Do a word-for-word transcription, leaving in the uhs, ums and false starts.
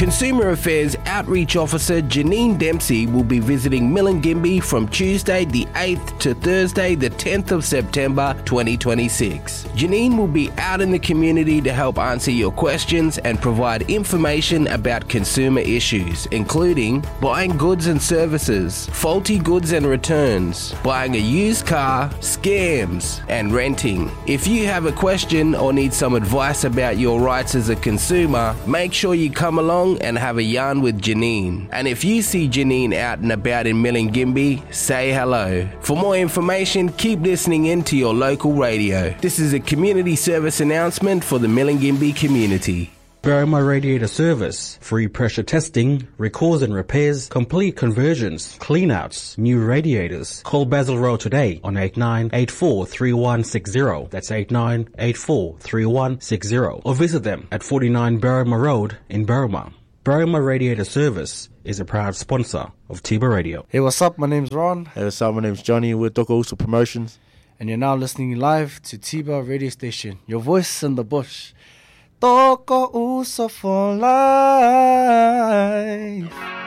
Consumer Affairs Outreach Officer Janine Dempsey will be visiting Milingimbi from Tuesday the eighth to Thursday the tenth of September twenty twenty-six. Janine will be out in the community to help answer your questions and provide information about consumer issues, including buying goods and services, faulty goods and returns, buying a used car, scams, and renting. If you have a question or need some advice about your rights as a consumer, make sure you come along and have a yarn with Janine. And if you see Janine out and about in Milingimbi, say hello. For more information, keep listening in to your local radio. This is a community service announcement for the Milingimbi community. Berrima Radiator Service. Free pressure testing, recalls and repairs, complete conversions, cleanouts, new radiators. Call Basil Road today on eight nine eight four three one six zero. That's eight nine eight four three one six zero. Or visit them at forty-nine Berrima Road in Berrima. Berrima Radiator Service is a proud sponsor of Tiba Radio. Hey, what's up? My name's Ron. Hey, what's up? My name's Johnny. We're Doko Uso Promotions. And you're now listening live to Tiba Radio Station, your voice in the bush. Doko Uso for life.